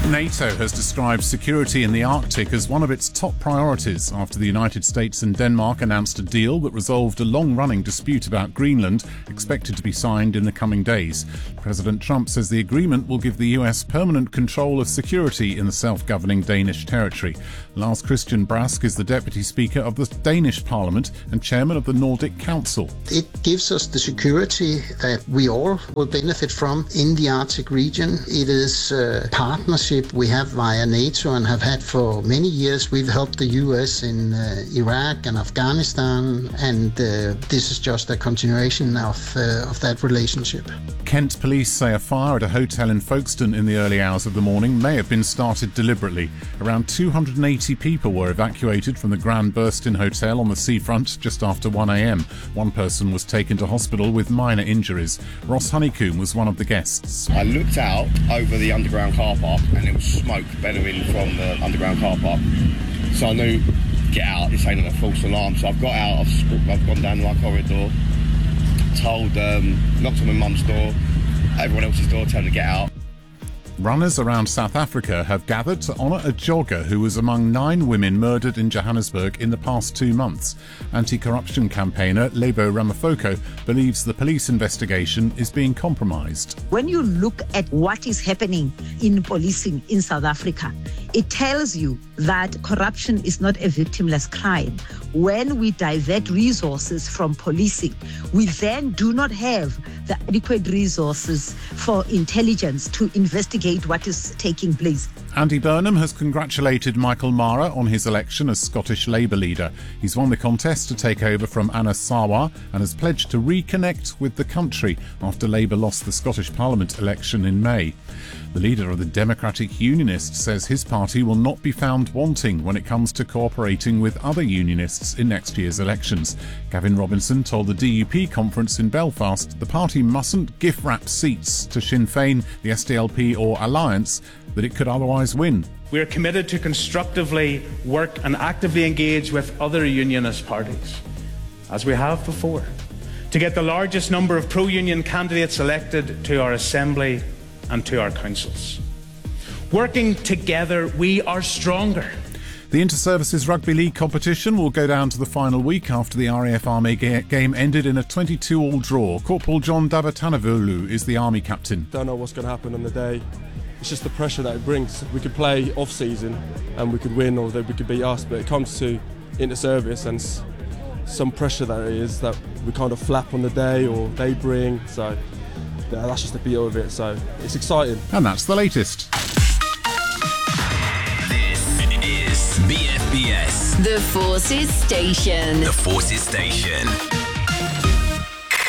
NATO has described security in the Arctic as one of its top priorities after the United States and Denmark announced a deal that resolved a long-running dispute about Greenland, expected to be signed in the coming days. President Trump says the agreement will give the US permanent control of security in the self-governing Danish territory. Lars Christian Brask is the Deputy Speaker of the Danish Parliament and Chairman of the Nordic Council. It gives us the security that we all will benefit from in the Arctic region. It is a partnership we have via NATO and have had for many years. We've helped the US in Iraq and Afghanistan, and this is just a continuation of that relationship. Kent police say a fire at a hotel in Folkestone in the early hours of the morning may have been started deliberately. Around 280 people were evacuated from the Grand Burstin Hotel on the seafront just after 1 a.m. One person was taken to hospital with minor injuries. Ross Honeycomb was one of the guests. I looked out over the underground car park and there was smoke bellowing from the underground car park. So I knew, get out, this ain't a false alarm. So I've got out, I've gone down my corridor, knocked on my mum's door, everyone else's door, told them to get out. Runners around South Africa have gathered to honour a jogger who was among 9 women murdered in Johannesburg in the past 2 months. Anti-corruption campaigner Lebo Ramaphosa believes the police investigation is being compromised. When you look at what is happening in policing in South Africa, it tells you that corruption is not a victimless crime. When we divert resources from policing, we then do not have the adequate resources for intelligence to investigate what is taking place. Andy Burnham has congratulated Michael Mara on his election as Scottish Labour leader. He's won the contest to take over from Anna Sarwar and has pledged to reconnect with the country after Labour lost the Scottish Parliament election in May. The leader of the Democratic Unionists says his party will not be found wanting when it comes to cooperating with other unionists in next year's elections. Gavin Robinson told the DUP conference in Belfast the party mustn't gift-wrap seats to Sinn Féin, the SDLP or Alliance that it could otherwise win. We are committed to constructively work and actively engage with other unionist parties, as we have before, to get the largest number of pro-union candidates elected to our Assembly and to our councils. Working together, we are stronger. The Inter-Services Rugby League competition will go down to the final week after the RAF Army game ended in a 22-all draw. Corporal John Davatanavulu is the Army captain. Don't know what's going to happen on the day. It's just the pressure that it brings. We could play off-season and we could win, or we could beat us, but it comes to inter-service and some pressure that it is that we kind of flap on the day or they bring. So yeah, that's just the beauty of it. So it's exciting. And that's the latest. This is BFBS. The Forces Station. The Forces Station.